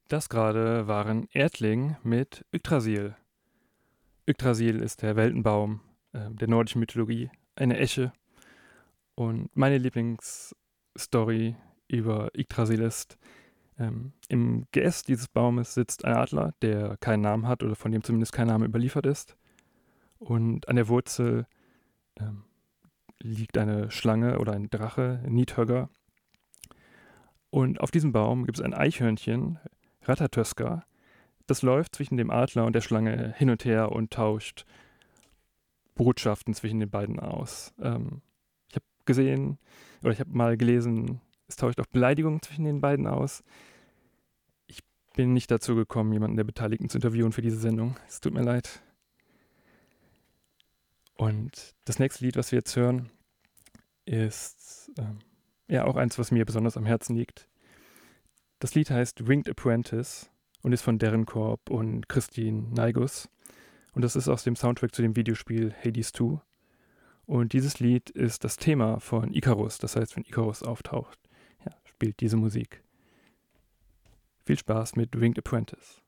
Das gerade waren Erdling mit Yggdrasil. Yggdrasil ist der Weltenbaum der nordischen Mythologie, eine Esche. Und meine Lieblingsstory über Yggdrasil ist, im Geäst dieses Baumes sitzt ein Adler, der keinen Namen hat oder von dem zumindest kein Name überliefert ist. Und an der Wurzel ähm, liegt eine Schlange oder ein Drache, Nidhögger. Und auf diesem Baum gibt es ein Eichhörnchen, Ratatoska, das läuft zwischen dem Adler und der Schlange hin und her und tauscht Botschaften zwischen den beiden aus. Ich habe gesehen, oder ich habe mal gelesen, es tauscht auch Beleidigungen zwischen den beiden aus. Ich bin nicht dazu gekommen, jemanden der Beteiligten zu interviewen für diese Sendung. Es tut mir leid. Und das nächste Lied, was wir jetzt hören, ist ja auch eins, was mir besonders am Herzen liegt. Das Lied heißt Winged Apprentice und ist von Darren Korb und Christine Naigus. Und das ist aus dem Soundtrack zu dem Videospiel Hades 2. Und dieses Lied ist das Thema von Icarus. Das heißt, wenn Icarus auftaucht, ja, spielt diese Musik. Viel Spaß mit Winged Apprentice.